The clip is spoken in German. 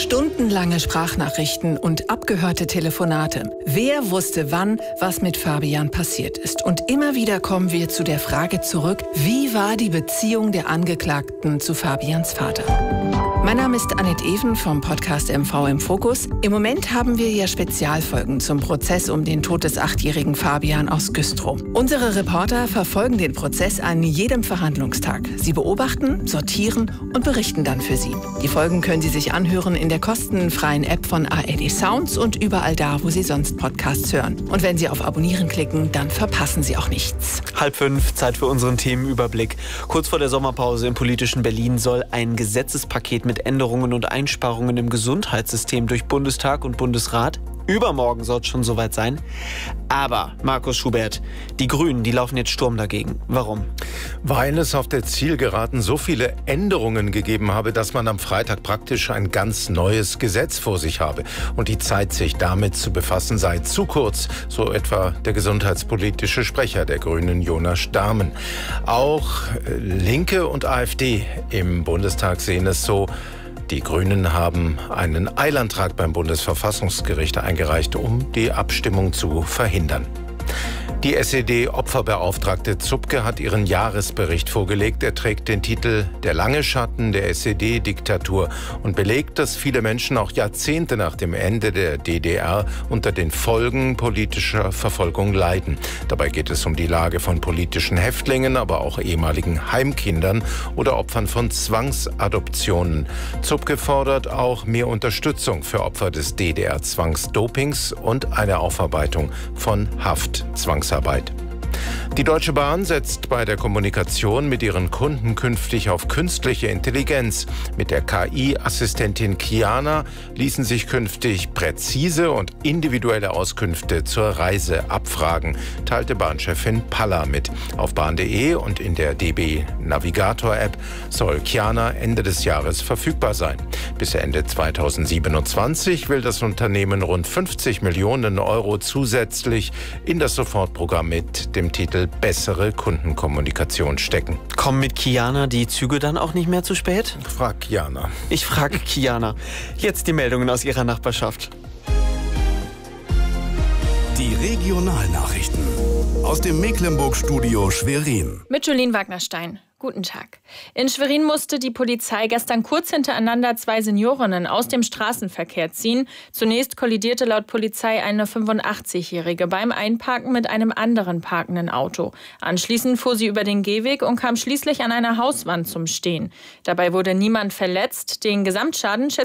Stundenlange Sprachnachrichten und abgehörte Telefonate. Wer wusste wann, was mit Fabian passiert ist? Und immer wieder kommen wir zu der Frage zurück, wie war die Beziehung der Angeklagten zu Fabians Vater? Mein Name ist Annette Even vom Podcast MV im Fokus. Im Moment haben wir ja Spezialfolgen zum Prozess um den Tod des 8-jährigen Fabian aus Güstrow. Unsere Reporter verfolgen den Prozess an jedem Verhandlungstag. Sie beobachten, sortieren und berichten dann für Sie. Die Folgen können Sie sich anhören in der kostenfreien App von ARD Sounds und überall da, wo Sie sonst Podcasts hören. Und wenn Sie auf Abonnieren klicken, dann verpassen Sie auch nichts. 4:30, Zeit für unseren Themenüberblick. Kurz vor der Sommerpause im politischen Berlin soll ein Gesetzespaket mit Änderungen und Einsparungen im Gesundheitssystem durch Bundestag und Bundesrat. Übermorgen soll es schon soweit sein. Aber, Markus Schubert, die Grünen, die laufen jetzt Sturm dagegen. Warum? Weil es auf der Zielgeraden so viele Änderungen gegeben habe, dass man am Freitag praktisch ein ganz neues Gesetz vor sich habe. Und die Zeit, sich damit zu befassen, sei zu kurz, so etwa der gesundheitspolitische Sprecher der Grünen, Jonas Dahmen. Auch Linke und AfD im Bundestag sehen es so. Die Grünen haben einen Eilantrag beim Bundesverfassungsgericht eingereicht, um die Abstimmung zu verhindern. Die SED-Opferbeauftragte Zupke hat ihren Jahresbericht vorgelegt. Er trägt den Titel »Der lange Schatten der SED-Diktatur« und belegt, dass viele Menschen auch Jahrzehnte nach dem Ende der DDR unter den Folgen politischer Verfolgung leiden. Dabei geht es um die Lage von politischen Häftlingen, aber auch ehemaligen Heimkindern oder Opfern von Zwangsadoptionen. Zupke fordert auch mehr Unterstützung für Opfer des DDR-Zwangsdopings und eine Aufarbeitung von Haftzwangsarbeit. Die Deutsche Bahn setzt bei der Kommunikation mit ihren Kunden künftig auf künstliche Intelligenz. Mit der KI-Assistentin Kiana ließen sich künftig präzise und individuelle Auskünfte zur Reise abfragen, teilte Bahnchefin Palla mit. Auf bahn.de und in der DB Navigator-App soll Kiana Ende des Jahres verfügbar sein. Bis Ende 2027 will das Unternehmen rund 50 Millionen Euro zusätzlich in das Sofortprogramm mit dem Titel Bessere Kundenkommunikation stecken. Kommen mit Kiana die Züge dann auch nicht mehr zu spät? Frag Kiana. Ich frage Kiana. Jetzt die Meldungen aus ihrer Nachbarschaft. Die Regionalnachrichten aus dem Mecklenburg-Studio Schwerin. Mit Jolien Wagnerstein. Guten Tag. In Schwerin musste die Polizei gestern kurz hintereinander 2 Seniorinnen aus dem Straßenverkehr ziehen. Zunächst kollidierte laut Polizei eine 85-Jährige beim Einparken mit einem anderen parkenden Auto. Anschließend fuhr sie über den Gehweg und kam schließlich an einer Hauswand zum Stehen. Dabei wurde niemand verletzt. Den Gesamtschaden schätzt